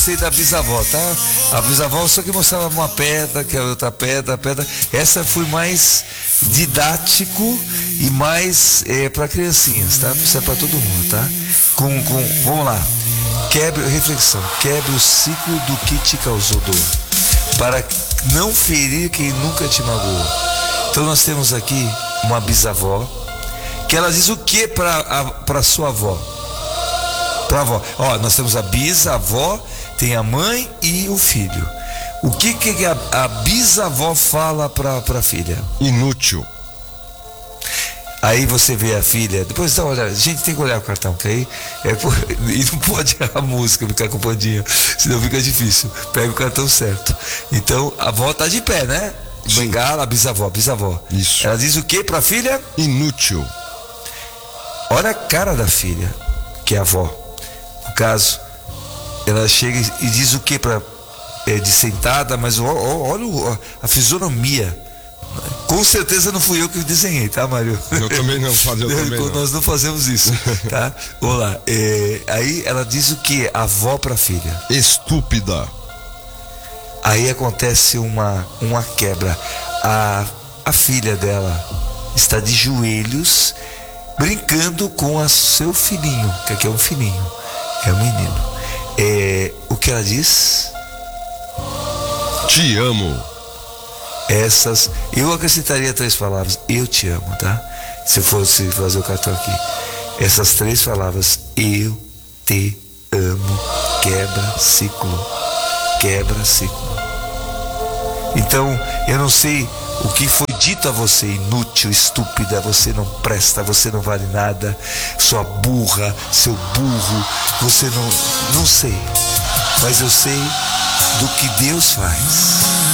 gostei da bisavó, tá? A bisavó só que mostrava uma pedra, que a outra pedra. Essa foi mais didático e mais para criancinhas, tá? Isso é para todo mundo, tá? Vamos lá. Reflexão. Quebre o ciclo do que te causou dor, para não ferir quem nunca te magoou. Então nós temos aqui uma bisavó, que ela diz o que para sua avó? Para avó. Ó, nós temos a bisavó, tem a mãe e o filho. O que a bisavó fala para a filha? Inútil. Aí você vê a filha, depois dá uma olhada, gente, tem que olhar o cartão, que aí e não pode a música ficar com pandinha, senão fica difícil. Pega o cartão certo. Então a avó tá de pé, né? Bengala, a bisavó. Isso. Ela diz o que pra filha? Inútil. Olha a cara da filha, que é a avó. No caso, ela chega e diz o que de sentada, mas olha a fisionomia. Com certeza não fui eu que desenhei, tá, Mário? Eu também não, Nós não fazemos isso, tá? Vamos lá. Aí ela diz o que? A avó pra filha? Estúpida. Aí acontece uma quebra. A filha dela está de joelhos brincando com o seu filhinho, que aqui é um filhinho, é um menino. O que ela diz? Te amo. Eu acrescentaria 3 palavras. Eu te amo, tá? Se fosse fazer o cartão aqui, essas 3 palavras: eu te amo, quebra ciclo. Então, eu não sei o que foi dito a você: inútil, estúpida, você não presta, você não vale nada, sua burra, seu burro, você não sei, mas eu sei do que Deus faz.